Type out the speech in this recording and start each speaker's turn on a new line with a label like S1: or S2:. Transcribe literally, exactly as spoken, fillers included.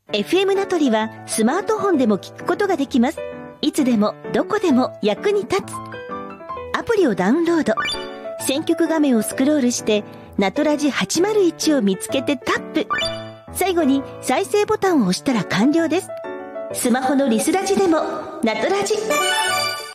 S1: エフエム ナトリはスマートフォンでも聞くことができます。いつでもどこでも役に立つ。アプリをダウンロード。選曲画面をスクロールしてナトラジはちまるいちを見つけてタップ。最後に再生ボタンを押したら完了です。スマホのリスラジでもナトラジ。